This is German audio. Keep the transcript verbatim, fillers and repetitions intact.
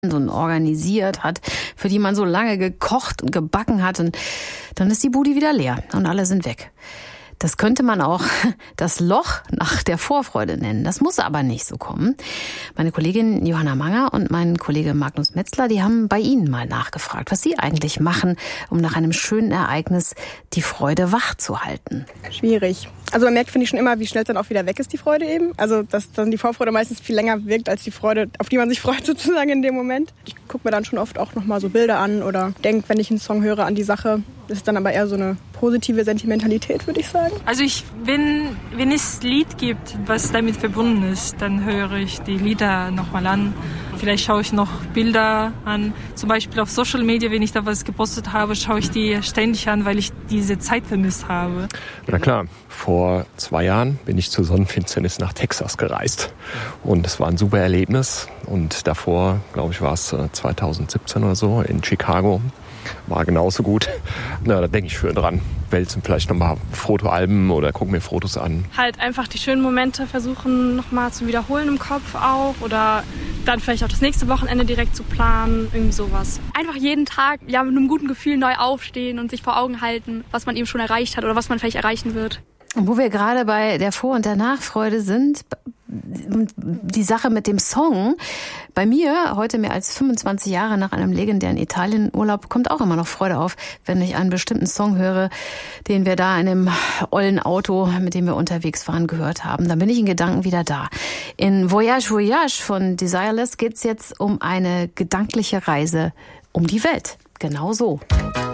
und organisiert hat, für die man so lange gekocht und gebacken hat, und dann ist die Bude wieder leer und alle sind weg. Das könnte man auch das Loch nach der Vorfreude nennen. Das muss aber nicht so kommen. Meine Kollegin Johanna Manger und mein Kollege Magnus Metzler, die haben bei Ihnen mal nachgefragt, was Sie eigentlich machen, um nach einem schönen Ereignis die Freude wach zu halten. Schwierig. Also man merkt, finde ich, schon immer, wie schnell es dann auch wieder weg ist, die Freude eben. Also dass dann die Vorfreude meistens viel länger wirkt als die Freude, auf die man sich freut sozusagen in dem Moment. Ich gucke mir dann schon oft auch nochmal so Bilder an oder denke, wenn ich einen Song höre, an die Sache. Das ist dann aber eher so eine positive Sentimentalität, würde ich sagen. Also ich, wenn, wenn es Lied gibt, was damit verbunden ist, dann höre ich die Lieder nochmal an. Vielleicht schaue ich noch Bilder an. Zum Beispiel auf Social Media, wenn ich da was gepostet habe, schaue ich die ständig an, weil ich diese Zeit vermisst habe. Na klar, vor zwei Jahren bin ich zur Sonnenfinsternis nach Texas gereist. Und es war ein super Erlebnis. Und davor, glaube ich, war es zweitausendsiebzehn oder so in Chicago. War genauso gut. Na, da denke ich schön dran. Wälzen vielleicht nochmal Fotoalben oder gucken mir Fotos an. Halt einfach die schönen Momente versuchen nochmal zu wiederholen im Kopf auch. Oder dann vielleicht auch das nächste Wochenende direkt zu planen. Irgendwie sowas. Einfach jeden Tag ja, mit einem guten Gefühl neu aufstehen und sich vor Augen halten, was man eben schon erreicht hat oder was man vielleicht erreichen wird. Und wo wir gerade bei der Vor- und der Nachfreude sind, die Sache mit dem Song. Bei mir, heute mehr als fünfundzwanzig Jahre nach einem legendären Italienurlaub, kommt auch immer noch Freude auf, wenn ich einen bestimmten Song höre, den wir da in dem ollen Auto, mit dem wir unterwegs waren, gehört haben. Dann bin ich in Gedanken wieder da. In Voyage Voyage von Desireless geht's jetzt um eine gedankliche Reise um die Welt. Genau so.